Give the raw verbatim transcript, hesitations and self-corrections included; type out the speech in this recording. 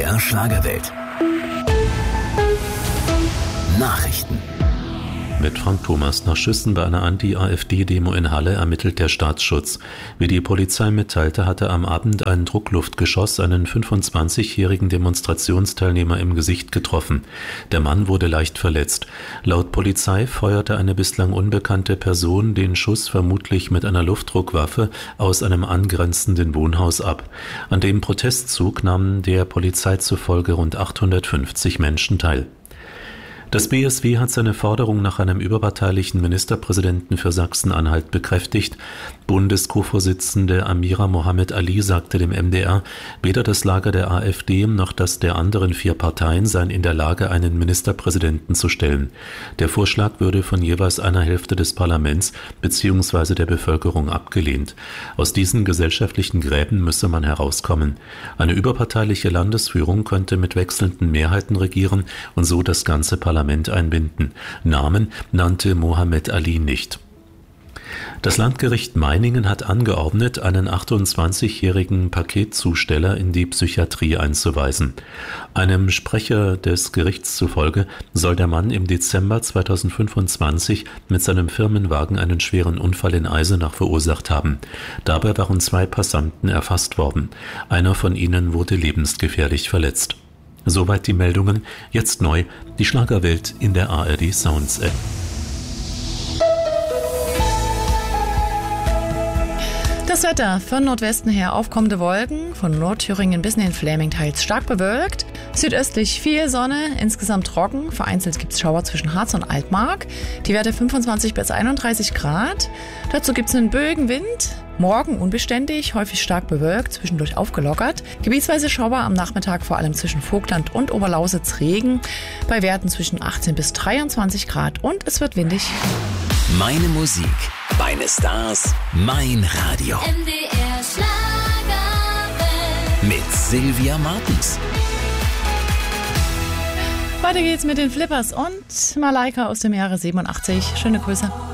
R Schlagerwelt. Nachrichten. Mit Frank Thomas. Nach Schüssen bei einer Anti-AfD-Demo in Halle ermittelt der Staatsschutz. Wie die Polizei mitteilte, hatte am Abend ein Druckluftgeschoss einen fünfundzwanzigjährigen Demonstrationsteilnehmer im Gesicht getroffen. Der Mann wurde leicht verletzt. Laut Polizei feuerte eine bislang unbekannte Person den Schuss vermutlich mit einer Luftdruckwaffe aus einem angrenzenden Wohnhaus ab. An dem Protestzug nahmen der Polizei zufolge rund achthundertfünfzig Menschen teil. Das B S W hat seine Forderung nach einem überparteilichen Ministerpräsidenten für Sachsen-Anhalt bekräftigt. Bundes-Co-Vorsitzende Amira Mohammed Ali sagte dem M D R, weder das Lager der AfD noch das der anderen vier Parteien seien in der Lage, einen Ministerpräsidenten zu stellen. Der Vorschlag würde von jeweils einer Hälfte des Parlaments bzw. der Bevölkerung abgelehnt. Aus diesen gesellschaftlichen Gräben müsse man herauskommen. Eine überparteiliche Landesführung könnte mit wechselnden Mehrheiten regieren und so das ganze Parlament Parlament einbinden. Namen nannte Mohammed Ali nicht. Das Landgericht Meiningen hat angeordnet, einen achtundzwanzigjährigen Paketzusteller in die Psychiatrie einzuweisen. Einem Sprecher des Gerichts zufolge soll der Mann im Dezember zweitausendfünfundzwanzig mit seinem Firmenwagen einen schweren Unfall in Eisenach verursacht haben. Dabei waren zwei Passanten erfasst worden. Einer von ihnen wurde lebensgefährlich verletzt. Soweit die Meldungen. Jetzt neu, die Schlagerwelt in der A R D Sounds App. Das Wetter von Nordwesten her aufkommende Wolken, von Nordthüringen bis in den Fläming teils stark bewölkt. Südöstlich viel Sonne, insgesamt trocken. Vereinzelt gibt es Schauer zwischen Harz und Altmark. Die Werte fünfundzwanzig bis einunddreißig Grad. Dazu gibt es einen Bögenwind. Morgen unbeständig, häufig stark bewölkt, zwischendurch aufgelockert. Gebietsweise Schauer am Nachmittag, vor allem zwischen Vogtland und Oberlausitz Regen. Bei Werten zwischen achtzehn bis dreiundzwanzig Grad und es wird windig. Meine Musik, meine Stars, mein Radio. M D R Schlagerwelt. Mit Sylvia Martens. Weiter geht's mit den Flippers und Malaika aus dem Jahre siebenundachtzig. Schöne Grüße.